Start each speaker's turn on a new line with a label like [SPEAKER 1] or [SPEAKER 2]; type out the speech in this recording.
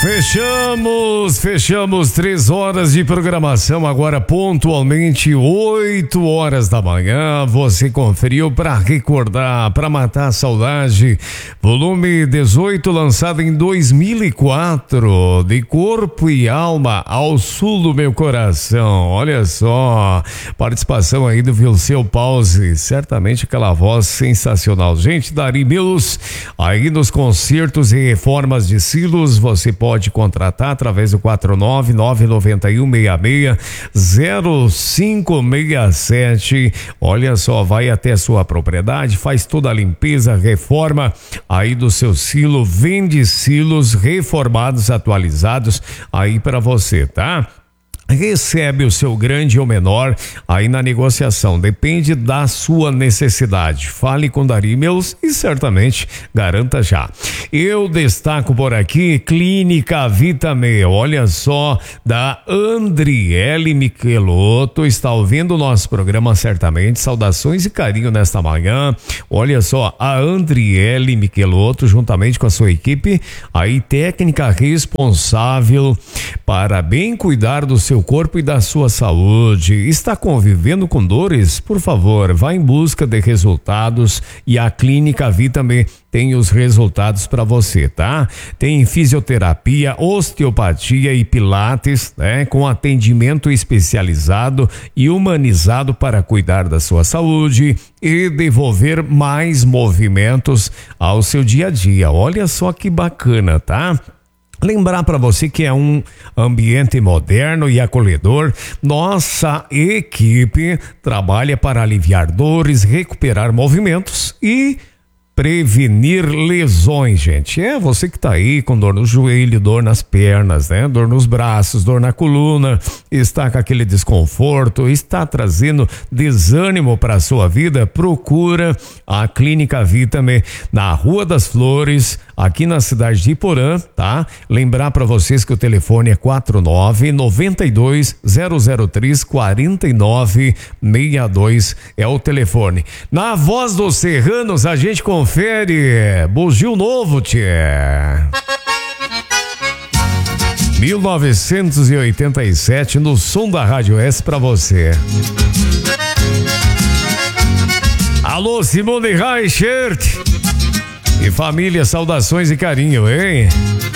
[SPEAKER 1] Fechamos 3 horas de programação, agora pontualmente 8 horas da manhã. Você conferiu para recordar, para matar a saudade. Volume 18, lançado em 2004, de corpo e alma ao sul do meu coração. Olha só, participação aí do Vilceu Pause, certamente aquela voz sensacional. Gente, Dari Mills, aí nos concertos e reformas de silos, você pode contratar através do 49991660567. Olha só, vai até sua propriedade, faz toda a limpeza, reforma aí do seu silo, vende silos reformados, atualizados aí para você, tá? Recebe o seu grande ou menor aí na negociação, depende da sua necessidade. Fale com Dari Mills e certamente garanta já. Eu destaco por aqui Clínica Vitame, olha só, da Andriele Michelotto, está ouvindo o nosso programa certamente, saudações e carinho nesta manhã. Olha só, a Andriele Michelotto, juntamente com a sua equipe, aí técnica responsável para bem cuidar do seu corpo e da sua saúde. Está convivendo com dores? Por favor, vá em busca de resultados e a Clínica Vitame tem os resultados para você, tá? Tem fisioterapia, osteopatia e pilates, né? Com atendimento especializado e humanizado para cuidar da sua saúde e devolver mais movimentos ao seu dia a dia. Olha só que bacana, tá? Lembrar para você que é um ambiente moderno e acolhedor. Nossa equipe trabalha para aliviar dores, recuperar movimentos e prevenir lesões, gente. É você que tá aí com dor no joelho, dor nas pernas, né? Dor nos braços, dor na coluna, está com aquele desconforto, está trazendo desânimo para a sua vida, procura a Clínica Vitame na Rua das Flores, aqui na cidade de Iporã, tá? Lembrar para vocês que o telefone é 49-92-003-4962 é o telefone. Na Voz dos Serranos, a gente confere bugio novo, tchê. 1987 no som da Rádio S pra você. Alô, Simone Reichert e família, saudações e carinho, hein?